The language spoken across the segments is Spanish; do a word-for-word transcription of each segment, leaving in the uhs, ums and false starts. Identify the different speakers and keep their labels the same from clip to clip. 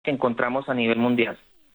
Speaker 1: que encontramos a nivel mundial.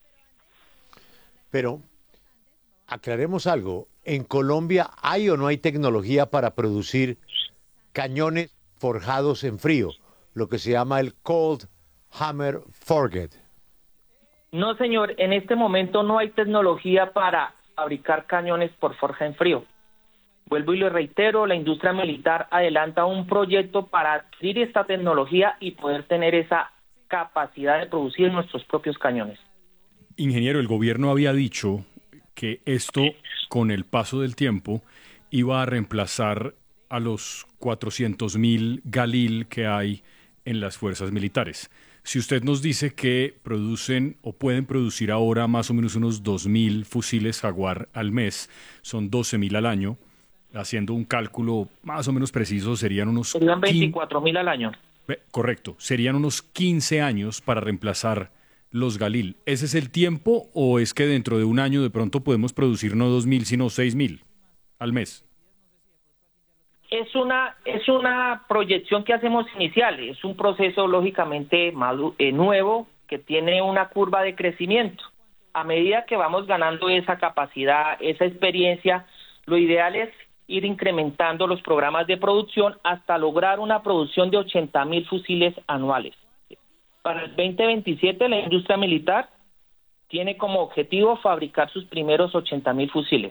Speaker 2: Pero aclaremos algo, ¿en Colombia hay o no hay tecnología para producir cañones forjados en frío, lo que se llama el Cold Hammer Forged?
Speaker 1: No, señor, en este momento no hay tecnología para fabricar cañones por forja en frío. Vuelvo y le reitero, la industria militar adelanta un proyecto para adquirir esta tecnología y poder tener esa capacidad de producir nuestros propios cañones.
Speaker 3: Ingeniero, el gobierno había dicho que esto, con el paso del tiempo, iba a reemplazar a los cuatrocientos mil Galil que hay en las fuerzas militares. Si usted nos dice que producen o pueden producir ahora más o menos unos dos mil fusiles Jaguar al mes, son doce mil al año, haciendo un cálculo más o menos preciso, serían unos...
Speaker 1: Serían veinticuatro mil al año.
Speaker 3: Correcto, serían unos quince años para reemplazar los Galil. ¿Ese es el tiempo o es que dentro de un año de pronto podemos producir no dos mil sino seis mil al mes?
Speaker 1: Es una, es una proyección que hacemos inicial, es un proceso lógicamente madu- eh, nuevo que tiene una curva de crecimiento. A medida que vamos ganando esa capacidad, esa experiencia, lo ideal es ir incrementando los programas de producción hasta lograr una producción de ochenta mil fusiles anuales. Para el veinte veintisiete la industria militar tiene como objetivo fabricar sus primeros ochenta mil fusiles.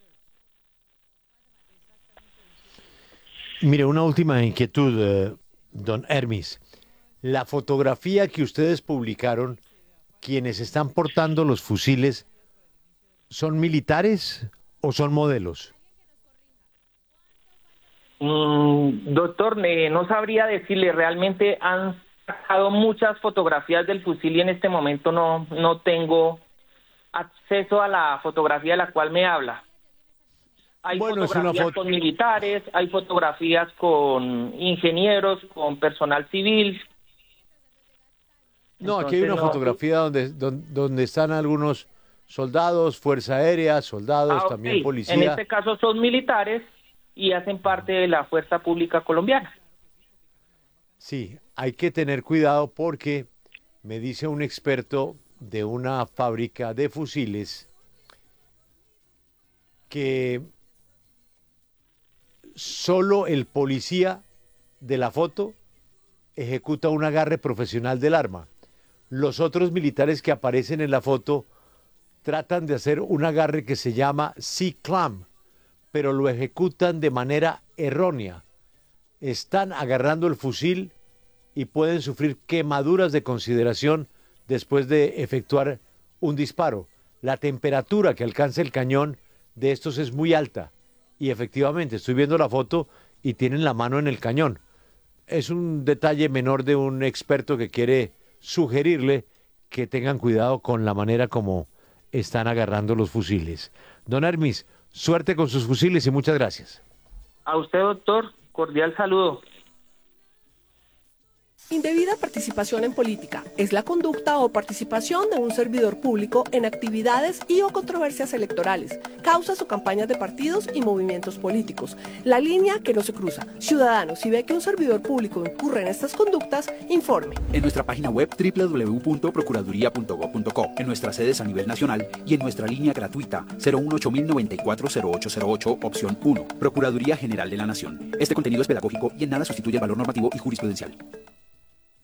Speaker 2: Mire, una última inquietud, eh, don Hermis. La fotografía que ustedes publicaron, quienes están portando los fusiles, ¿son militares o son modelos?
Speaker 1: Mm, doctor, eh, no sabría decirle, realmente han sacado muchas fotografías del fusil y en este momento no, no tengo acceso a la fotografía de la cual me habla. Hay
Speaker 2: Bueno,
Speaker 1: fotografías
Speaker 2: es una foto...
Speaker 1: con militares, hay fotografías con ingenieros, con personal civil.
Speaker 2: No, aquí hay una
Speaker 1: Entonces, no-
Speaker 2: fotografía donde, donde, donde están algunos soldados, Fuerza Aérea, soldados,
Speaker 1: Ah, ok.
Speaker 2: también policía.
Speaker 1: En este caso son militares y hacen parte de la Fuerza Pública Colombiana.
Speaker 2: Sí, hay que tener cuidado porque me dice un experto de una fábrica de fusiles que solo el policía de la foto ejecuta un agarre profesional del arma. Los otros militares que aparecen en la foto tratan de hacer un agarre que se llama C-clamp, pero lo ejecutan de manera errónea. Están agarrando el fusil y pueden sufrir quemaduras de consideración después de efectuar un disparo. La temperatura que alcanza el cañón de estos es muy alta y efectivamente estoy viendo la foto y tienen la mano en el cañón. Es un detalle menor de un experto que quiere sugerirle que tengan cuidado con la manera como están agarrando los fusiles. Don Hermis, suerte con sus fusiles y muchas gracias.
Speaker 1: A usted, doctor, cordial saludo.
Speaker 4: Indebida participación en política es la conducta o participación de un servidor público en actividades y o controversias electorales, causas o campañas de partidos y movimientos políticos. La línea que no se cruza. Ciudadano, si ve que un servidor público incurre en estas conductas, informe.
Speaker 5: En nuestra página web doble u doble u doble u punto procuraduría punto gob punto co, en nuestras sedes a nivel nacional y en nuestra línea gratuita cero uno ocho mil noventa y cuatro cero ocho cero ocho, opción uno. Procuraduría General de la Nación. Este contenido es pedagógico y en nada sustituye el valor normativo y jurisprudencial.